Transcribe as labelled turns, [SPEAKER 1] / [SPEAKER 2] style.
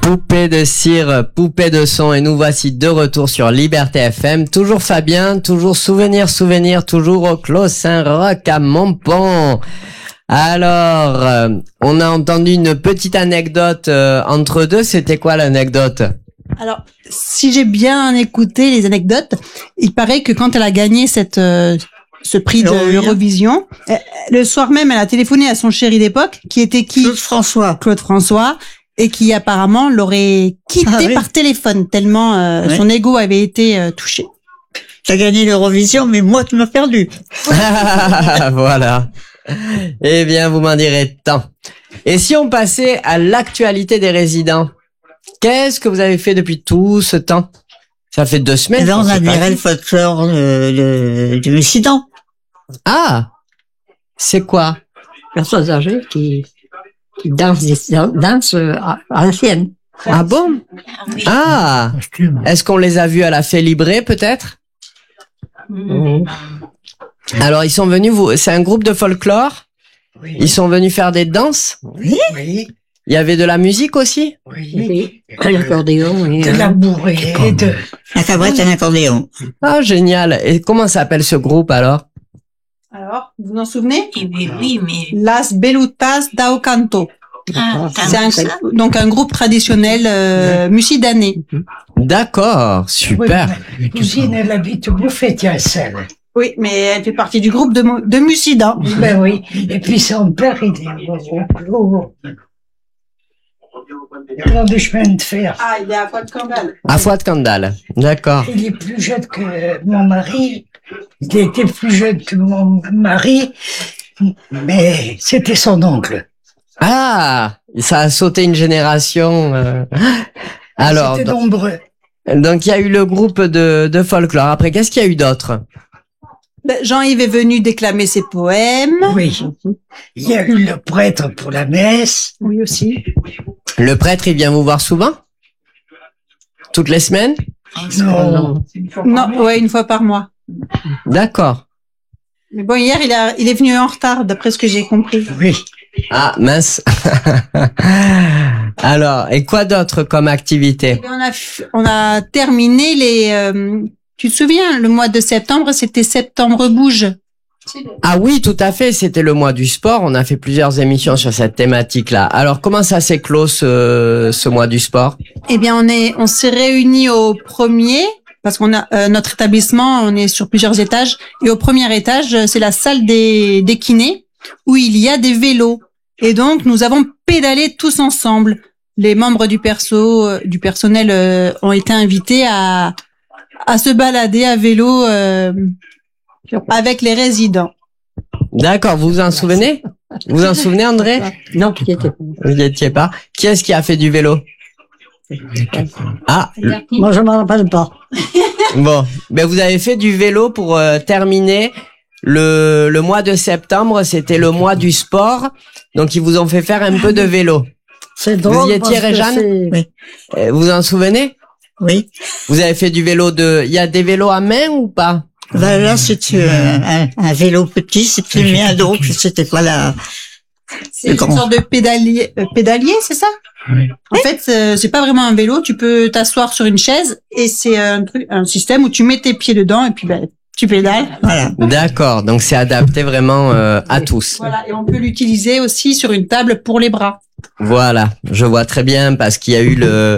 [SPEAKER 1] Poupée de cire, poupée de son, et nous voici de retour sur Liberté FM. Toujours Fabien, toujours souvenir, toujours au Clos Saint-Roch à Montpont. Alors, on a entendu une petite anecdote entre deux. C'était quoi l'anecdote?
[SPEAKER 2] Alors, si j'ai bien écouté les anecdotes, il paraît que quand elle a gagné ce prix de l'Eurovision, le soir même, elle a téléphoné à son chéri d'époque, qui était qui? Claude François, et qui apparemment l'aurait quitté par téléphone, tellement son ego avait été touché.
[SPEAKER 3] T'as gagné l'Eurovision, mais moi, tu m'as perdu.
[SPEAKER 1] Voilà. Eh bien, vous m'en direz tant. Et si on passait à l'actualité des résidents? Qu'est-ce que vous avez fait depuis tout ce temps? Ça fait 2 semaines.
[SPEAKER 3] Eh ben, on admirait le folklore du Mussidan.
[SPEAKER 1] Ah! C'est quoi?
[SPEAKER 4] Personnes âgées qui dansent à l'ancienne.
[SPEAKER 1] Ah bon? Ah! Est-ce qu'on les a vus à la Félibrée, peut-être? Alors, ils sont venus, c'est un groupe de folklore?
[SPEAKER 5] Oui.
[SPEAKER 1] Ils sont venus faire des danses?
[SPEAKER 3] Oui.
[SPEAKER 5] Oui.
[SPEAKER 1] Il y avait de la musique aussi?
[SPEAKER 5] Oui.
[SPEAKER 4] L'accordéon.
[SPEAKER 5] De la bourrée,
[SPEAKER 3] La cabrette et l'accordéon.
[SPEAKER 1] Ah, génial. Et comment s'appelle ce groupe, alors?
[SPEAKER 2] Alors, vous vous en souvenez?
[SPEAKER 6] Oui, mais...
[SPEAKER 2] Las Belutas d'Ao Canto. C'est donc un groupe traditionnel mussidanais.
[SPEAKER 1] D'accord, super.
[SPEAKER 5] Ma cousine, elle habite Bouffetière-Celle.
[SPEAKER 2] Oui, mais elle fait partie du groupe de Mussidan.
[SPEAKER 5] Ben oui. Et puis son père, il est au dans du chemin de fer.
[SPEAKER 2] Ah, il est à Fouad-Candal.
[SPEAKER 1] À Fouad-Candal, d'accord.
[SPEAKER 5] Il est plus jeune que mon mari. Il était plus jeune que mon mari, mais c'était son oncle.
[SPEAKER 1] Ah, ça a sauté une génération. Alors,
[SPEAKER 5] C'était nombreux.
[SPEAKER 1] donc il y a eu le groupe de folklore. Après, qu'est-ce qu'il y a eu d'autre?
[SPEAKER 2] Jean-Yves est venu déclamer ses poèmes.
[SPEAKER 5] Oui. Il y a eu le prêtre pour la messe.
[SPEAKER 2] Oui, aussi.
[SPEAKER 1] Le prêtre, il vient vous voir souvent? Toutes les semaines?
[SPEAKER 5] Non.
[SPEAKER 2] Non, ouais, une fois par mois.
[SPEAKER 1] D'accord.
[SPEAKER 2] Mais bon, hier, il est venu en retard, d'après ce que j'ai compris.
[SPEAKER 5] Oui.
[SPEAKER 1] Ah, mince. Alors, et quoi d'autre comme activité?
[SPEAKER 2] Eh bien, on a terminé tu te souviens, le mois de septembre, c'était Septembre Bouge.
[SPEAKER 1] Ah oui, tout à fait, c'était le mois du sport. On a fait plusieurs émissions sur cette thématique-là. Alors, comment ça s'est clos ce mois du sport?
[SPEAKER 2] Eh bien, on s'est réunis au premier, parce qu'on a notre établissement, on est sur plusieurs étages, et au premier étage, c'est la salle des kinés, où il y a des vélos. Et donc, nous avons pédalé tous ensemble. Les membres du personnel ont été invités à se balader à vélo avec les résidents.
[SPEAKER 1] D'accord, vous vous en souvenez? Vous vous en souvenez, André?
[SPEAKER 4] Non, qui était pas.
[SPEAKER 1] Vous n'y étiez pas. Qui est-ce qui a fait du vélo? Ah,
[SPEAKER 4] Moi, je m'en rappelle pas.
[SPEAKER 1] bon. Ben, vous avez fait du vélo pour terminer le mois de septembre. C'était le mois du sport. Donc, ils vous ont fait faire un peu de vélo.
[SPEAKER 4] C'est drôle.
[SPEAKER 1] Vous y étiez, Réjeanne?
[SPEAKER 3] Oui.
[SPEAKER 1] Vous vous en souvenez?
[SPEAKER 3] Oui.
[SPEAKER 1] Vous avez fait du vélo il y a des vélos à main ou pas?
[SPEAKER 3] Ben là, c'était un vélo petit, c'était le mien, donc c'était pas la...
[SPEAKER 2] C'est une sorte de pédalier, c'est ça?
[SPEAKER 5] Oui.
[SPEAKER 2] En fait, c'est pas vraiment un vélo. Tu peux t'asseoir sur une chaise et c'est un système où tu mets tes pieds dedans et puis tu pédales.
[SPEAKER 3] Voilà.
[SPEAKER 1] D'accord, donc c'est adapté vraiment à tous.
[SPEAKER 2] Voilà, et on peut l'utiliser aussi sur une table pour les bras.
[SPEAKER 1] Voilà, je vois très bien parce qu'il y a eu